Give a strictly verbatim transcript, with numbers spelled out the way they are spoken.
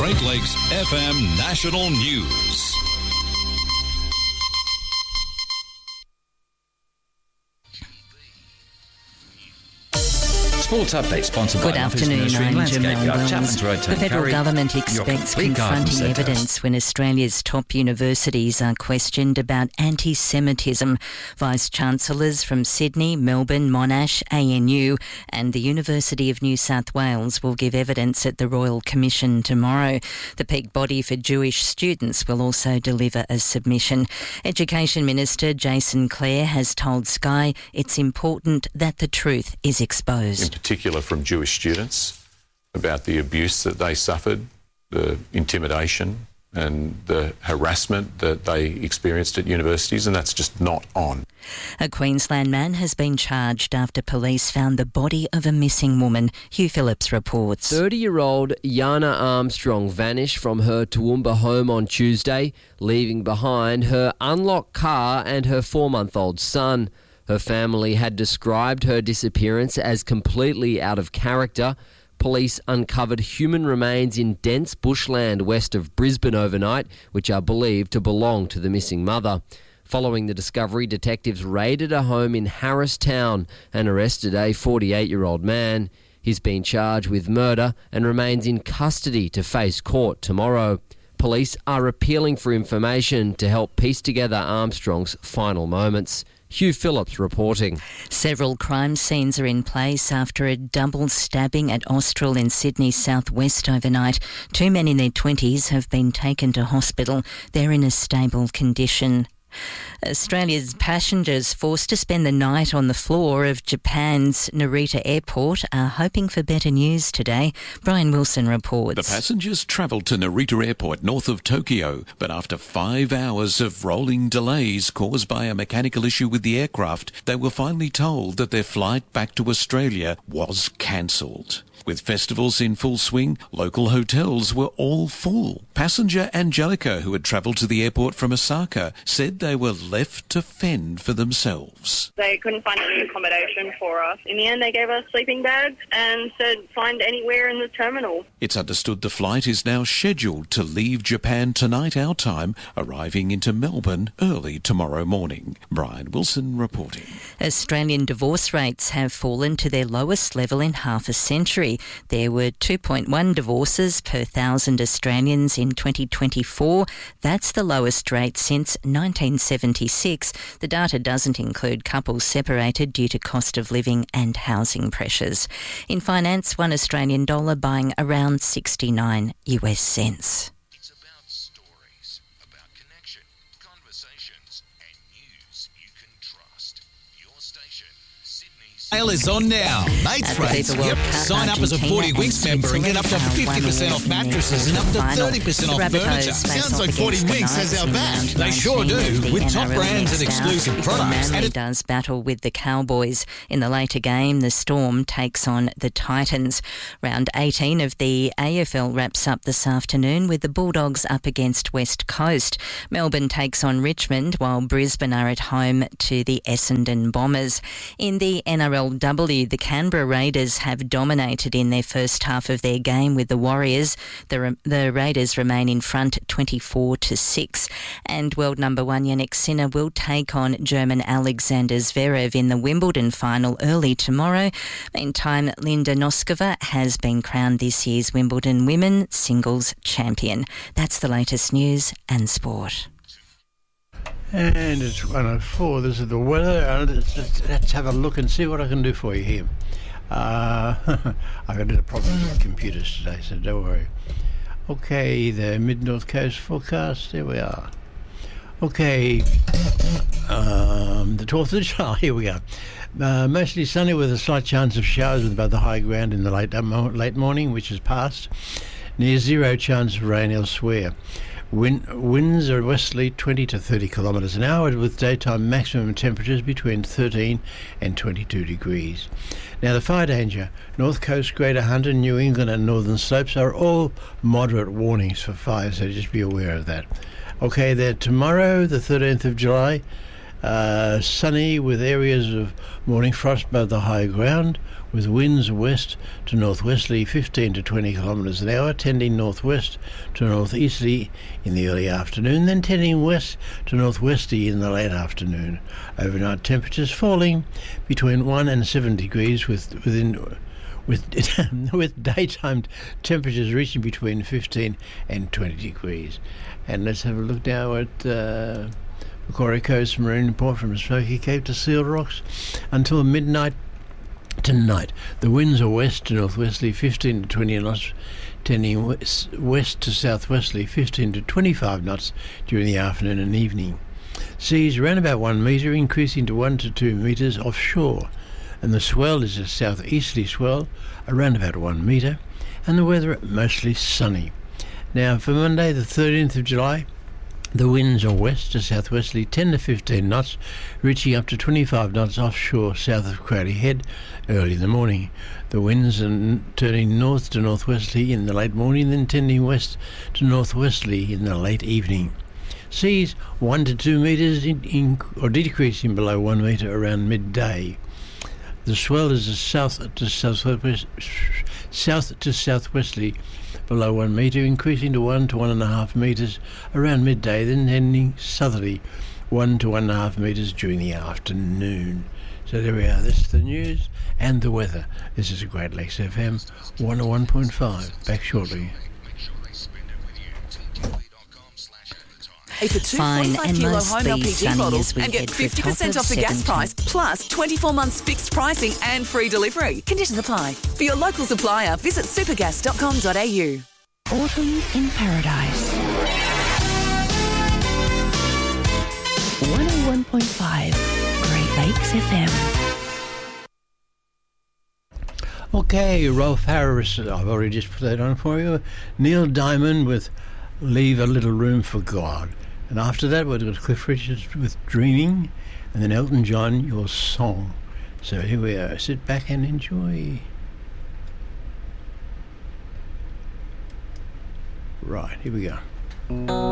Great Lakes F M National News. Sports update sponsored Good by afternoon, I'm Jamelle Wells. The federal government expects confronting evidence when Australia's top universities are questioned about anti-Semitism. Vice-Chancellors from Sydney, Melbourne, Monash, A N U and the University of New South Wales will give evidence at the Royal Commission tomorrow. The peak body for Jewish students will also deliver a submission. Education Minister Jason Clare has told Sky it's important that the truth is exposed. In particular from Jewish students, about the abuse that they suffered, the intimidation and the harassment that they experienced at universities, and that's just not on. A Queensland man has been charged after police found the body of a missing woman. Hugh Phillips reports. thirty-year-old Yana Armstrong vanished from her Toowoomba home on Tuesday, leaving behind her unlocked car and her four-month-old son. Her family had described her disappearance as completely out of character. Police uncovered human remains in dense bushland west of Brisbane overnight, which are believed to belong to the missing mother. Following the discovery, detectives raided a home in Harristown and arrested a forty-eight-year-old man. He's been charged with murder and remains in custody to face court tomorrow. Police are appealing for information to help piece together Armstrong's final moments. Hugh Phillips reporting. Several crime scenes are in place after a double stabbing at Austral in Sydney's southwest overnight. Two men in their twenties have been taken to hospital. They're in a stable condition. Australia's passengers forced to spend the night on the floor of Japan's Narita Airport are hoping for better news today. Brian Wilson reports. The passengers travelled to Narita Airport north of Tokyo, but after five hours of rolling delays caused by a mechanical issue with the aircraft, they were finally told that their flight back to Australia was cancelled. With festivals in full swing, local hotels were all full. Passenger Angelica, who had travelled to the airport from Osaka, said they were left to fend for themselves. They couldn't find any accommodation for us. In the end, they gave us sleeping bags and said find anywhere in the terminal. It's understood the flight is now scheduled to leave Japan tonight our time, arriving into Melbourne early tomorrow morning. Brian Wilson reporting. Australian divorce rates have fallen to their lowest level in half a century. There were two point one divorces per thousand Australians in twenty twenty-four. That's the lowest rate since nineteen seventy-six. The data doesn't include couples separated due to cost of living and housing pressures. In finance, one Australian dollar buying around sixty-nine US cents. It's about stories, about connection, conversations and news you can trust. Your station, Sydney's... Sale is on now. Mates rates. Yep. Sign up as a forty Winks member and get up to fifty percent off mattresses and up to thirty percent off furniture. Sounds like forty Winks has our back. They sure do. With top brands and exclusive products. And it does battle with the Cowboys. In the later game, the Storm takes on the Titans. Round eighteen of the A F L wraps up this afternoon with the Bulldogs up against West Coast. Melbourne takes on Richmond while Brisbane are at home to the Essendon Bombers. In the N R L W, the Canberra Raiders have dominated in their first half of their game with the Warriors. The, the Raiders remain in front twenty-four to six. And world number one Jannik Sinner will take on German Alexander Zverev in the Wimbledon final early tomorrow. Meantime, Linda Noskova has been crowned this year's Wimbledon Women Singles Champion. That's the latest news and sport. And it's one oh four. This is the weather. Let's, let's, let's have a look and see what I can do for you here. Uh, I've got a little problem with computers today, so don't worry. Okay, the Mid-North Coast forecast. There we are. Okay, um, the twelfth of July. Here we go. Uh, mostly sunny with a slight chance of showers with about the high ground in the late, uh, late morning, which is past. Near zero chance of rain elsewhere. Wind, winds are westerly twenty to thirty kilometres an hour with daytime maximum temperatures between thirteen and twenty-two degrees. Now the fire danger, North Coast, Greater Hunter, New England and Northern Slopes are all moderate warnings for fire, so just be aware of that. Okay, then tomorrow, the thirteenth of July, Uh, sunny with areas of morning frost above the high ground, with winds west to northwesterly fifteen to twenty kilometres an hour, tending northwest to northeasterly in the early afternoon, then tending west to northwesterly in the late afternoon. Overnight temperatures falling between one and seven degrees, with within with with daytime temperatures reaching between fifteen and twenty degrees. And let's have a look now at uh, Macquarie Coast Marine Report from Smoky Cape to Seal Rocks until midnight tonight. The winds are west to northwesterly fifteen to twenty knots, tending west, west to southwesterly fifteen to twenty-five knots during the afternoon and evening. Seas around about one metre, increasing to one to two metres offshore, and the swell is a southeasterly swell around about one metre, and the weather mostly sunny. Now for Monday the thirteenth of July, the winds are west to southwesterly ten to fifteen knots, reaching up to twenty-five knots offshore south of Crowley Head early in the morning. The winds are turning north to northwesterly in the late morning, then tending west to northwesterly in the late evening. Seas one to two metres in, in, or decreasing below one metre around midday. The swell is a south to southwest, south to southwesterly below one metre, increasing to one to one and a half metres around midday, then tending southerly one to one and a half metres during the afternoon. So there we are. This is the news and the weather. This is a Great Lakes F M one oh one point five. Back shortly. It's a two Fine forty-five and kilo mostly home L P G sunny bottle as we and get head for fifty percent top off of the gas seventy. price, plus twenty-four months fixed pricing and free delivery. Conditions apply. For your local supplier, visit supergas dot com dot a u. Autumn in Paradise. one oh one point five Great Lakes F M. Okay, Rolf Harris, I've already just put that on for you. Neil Diamond with Leave a Little Room for God. And after that, we've got Cliff Richards with Dreaming, and then Elton John, Your Song. So here we are. Sit back and enjoy. Right, here we go.